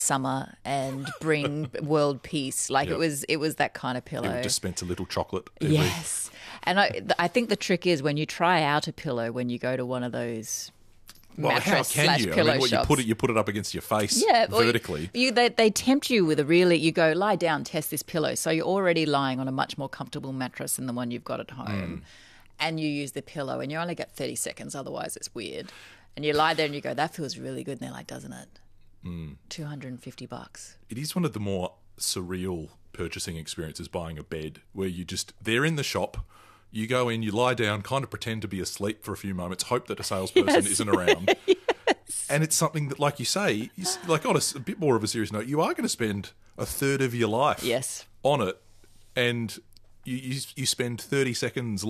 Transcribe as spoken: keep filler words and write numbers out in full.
summer and bring world peace. Like Yep. it was, it was that kind of pillow. It would dispense a little chocolate. Every, Yes. And I, I think the trick is when you try out a pillow, when you go to one of those Well, how mattress can slash you? I pillow mean, what, you shops. put it, you put it up against your face Yeah, well, vertically. You, they, they tempt you with a really, you go, lie down, test this pillow. So you're already lying on a much more comfortable mattress than the one you've got at home. Mm. And you use the pillow and you only get thirty seconds, otherwise it's weird. And you lie there and you go, that feels really good. And they're like, doesn't it? Mm. two hundred fifty bucks. It is one of the more surreal purchasing experiences, buying a bed, where you just, they're in the shop, you go in, you lie down, kind of pretend to be asleep for a few moments, hope that a salesperson Yes. isn't around. Yes. And it's something that, like you say, is, like on a, s- a bit more of a serious note, you are going to spend a third of your life Yes. on it, and you, you, you spend thirty seconds